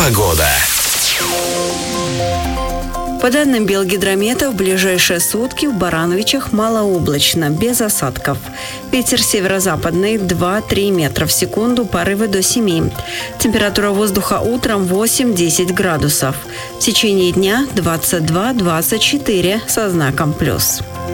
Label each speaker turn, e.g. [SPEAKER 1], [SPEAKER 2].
[SPEAKER 1] Погода.
[SPEAKER 2] По данным Белгидромета, в ближайшие сутки в Барановичах малооблачно, без осадков. Ветер северо-западный 2-3 метра в секунду, порывы до 7. Температура воздуха утром 8-10 градусов. В течение дня 22-24 со знаком плюс.